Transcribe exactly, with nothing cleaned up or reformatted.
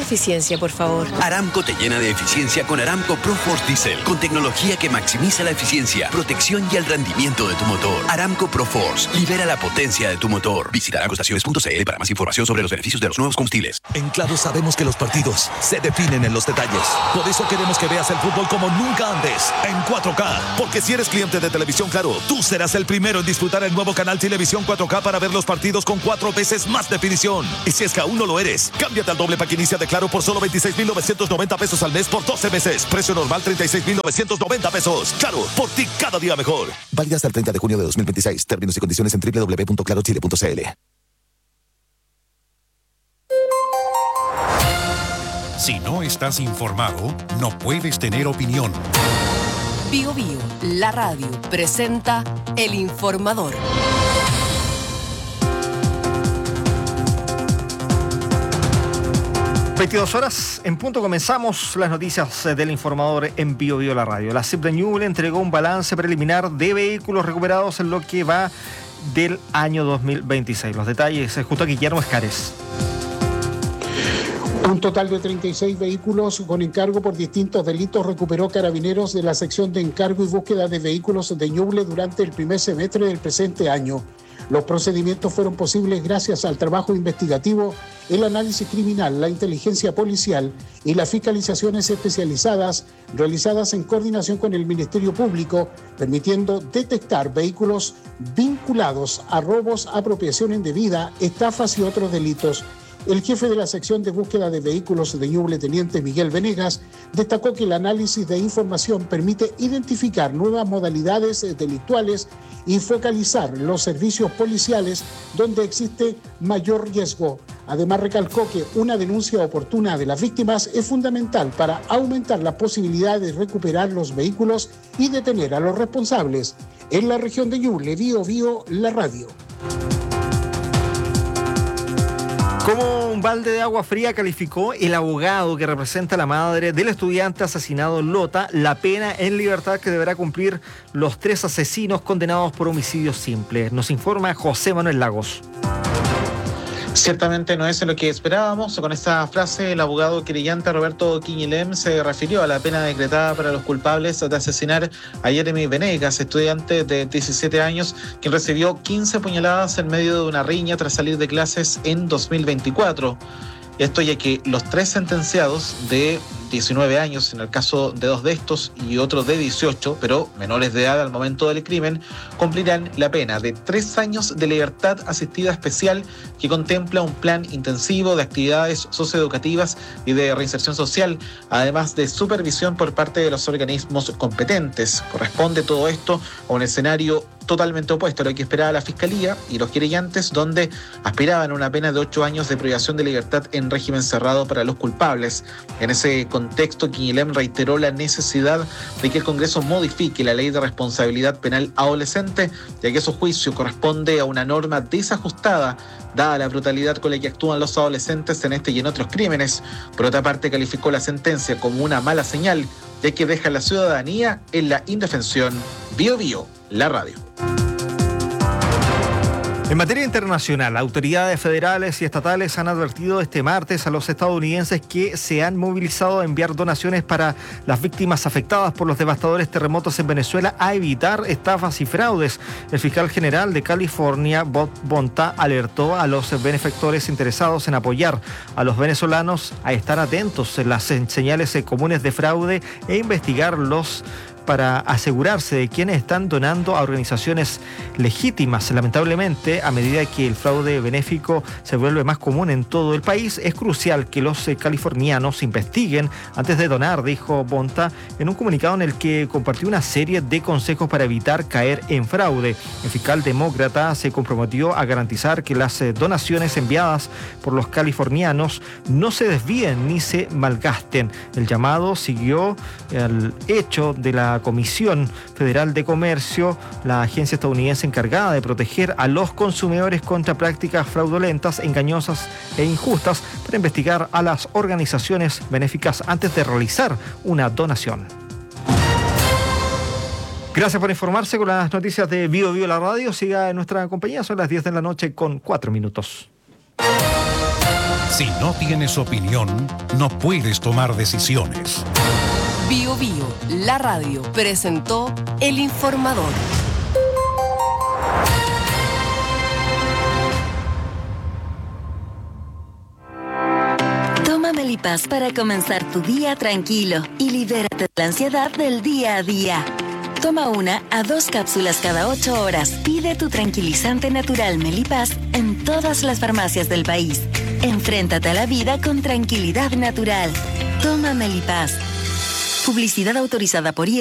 eficiencia, por favor. Aramco te llena de eficiencia con Aramco ProForce Diesel, con tecnología que maximiza la eficiencia, protección y el rendimiento de tu motor. Aramco ProForce, libera la potencia de tu motor. Visita aramco estaciones punto c l para más información sobre los beneficios de los nuevos combustibles. En Claro sabemos que los partidos se definen en los detalles. Por eso queremos que veas el fútbol como nunca antes, en cuatro K. Porque si eres cliente de Televisión Claro, tú serás el primero en disfrutar el nuevo canal Televisión cuatro K para ver los partidos con cuatro veces más definición. Y si es que aún no lo eres, cámbiate al doble pack inicia de Claro por solo veintiséis mil novecientos noventa pesos al mes por doce meses. Precio normal treinta y seis mil novecientos noventa pesos. Claro, por ti cada día mejor. Válida hasta el treinta de junio de dos mil veintiséis. Términos y condiciones en doble u doble u doble u punto claro chile punto c l. Si no estás informado, no puedes tener opinión. Bio Bio, la radio, presenta El Informador. veintidós horas en punto, comenzamos las noticias del Informador en Bio Bio la radio. La C I P de Ñuble entregó un balance preliminar de vehículos recuperados en lo que va del año dos mil veintiséis. Los detalles junto a Guillermo Escares. Un total de treinta y seis vehículos con encargo por distintos delitos recuperó Carabineros de la sección de encargo y búsqueda de vehículos de Ñuble durante el primer semestre del presente año. Los procedimientos fueron posibles gracias al trabajo investigativo, el análisis criminal, la inteligencia policial y las fiscalizaciones especializadas realizadas en coordinación con el Ministerio Público, permitiendo detectar vehículos vinculados a robos, apropiación indebida, estafas y otros delitos. El jefe de la sección de búsqueda de vehículos de Ñuble, teniente Miguel Venegas, destacó que el análisis de información permite identificar nuevas modalidades delictuales y focalizar los servicios policiales donde existe mayor riesgo. Además, recalcó que una denuncia oportuna de las víctimas es fundamental para aumentar la posibilidad de recuperar los vehículos y detener a los responsables. En la región de Ñuble, Bio Bio, la radio. Como un balde de agua fría calificó el abogado que representa a la madre del estudiante asesinado en Lota la pena en libertad que deberá cumplir los tres asesinos condenados por homicidio simple. Nos informa José Manuel Lagos. Ciertamente no es lo que esperábamos. Con esta frase, el abogado querellante Roberto Quiñilem se refirió a la pena decretada para los culpables de asesinar a Jeremy Venegas, estudiante de diecisiete años, quien recibió quince puñaladas en medio de una riña tras salir de clases en dos mil veinticuatro. Esto ya que los tres sentenciados de diecinueve años, en el caso de dos de estos, y otro de dieciocho, pero menores de edad al momento del crimen, cumplirán la pena de tres años de libertad asistida especial que contempla un plan intensivo de actividades socioeducativas y de reinserción social, además de supervisión por parte de los organismos competentes. Corresponde todo esto a un escenario totalmente opuesto a lo que esperaba la Fiscalía y los querellantes, donde aspiraban a una pena de ocho años de privación de libertad en régimen cerrado para los culpables. En ese contexto, Quiñilem reiteró la necesidad de que el Congreso modifique la ley de responsabilidad penal adolescente, ya que su juicio corresponde a una norma desajustada, dada la brutalidad con la que actúan los adolescentes en este y en otros crímenes. Por otra parte, calificó la sentencia como una mala señal, ya que deja a la ciudadanía en la indefensión. Bio Bio, la radio. En materia internacional, autoridades federales y estatales han advertido este martes a los estadounidenses que se han movilizado a enviar donaciones para las víctimas afectadas por los devastadores terremotos en Venezuela a evitar estafas y fraudes. El fiscal general de California, Bob Bonta, alertó a los benefactores interesados en apoyar a los venezolanos a estar atentos en las señales comunes de fraude e investigarlos para asegurarse de quienes están donando a organizaciones legítimas. Lamentablemente, a medida que el fraude benéfico se vuelve más común en todo el país, es crucial que los californianos investiguen antes de donar, dijo Bonta en un comunicado en el que compartió una serie de consejos para evitar caer en fraude. El fiscal demócrata se comprometió a garantizar que las donaciones enviadas por los californianos no se desvíen ni se malgasten. El llamado siguió el hecho de la Comisión Federal de Comercio, la agencia estadounidense encargada de proteger a los consumidores contra prácticas fraudulentas, engañosas e injustas, para investigar a las organizaciones benéficas antes de realizar una donación. Gracias por informarse con las noticias de Bio Bio la radio. Siga en nuestra compañía, son las diez de la noche con cuatro minutos. Si no tienes opinión, no puedes tomar decisiones. Bio Bio, la radio, presentó El Informador. Toma Melipaz para comenzar tu día tranquilo y libérate de la ansiedad del día a día. Toma una a dos cápsulas cada ocho horas. Pide tu tranquilizante natural Melipaz en todas las farmacias del país. Enfréntate a la vida con tranquilidad natural. Toma Melipaz. Publicidad autorizada por I E